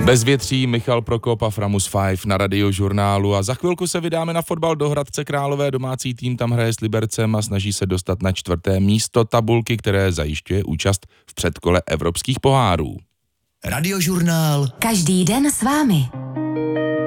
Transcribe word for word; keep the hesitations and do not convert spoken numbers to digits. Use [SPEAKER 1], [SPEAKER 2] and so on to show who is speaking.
[SPEAKER 1] Bezvětří, Michal Prokop a Framus pět na Radiožurnálu a za chvilku se vydáme na fotbal do Hradce Králové. Domácí tým tam hraje s Libercem a snaží se dostat na čtvrté místo tabulky, které zajišťuje účast v předkole evropských pohárů.
[SPEAKER 2] Radiožurnál.
[SPEAKER 3] Každý den s vámi.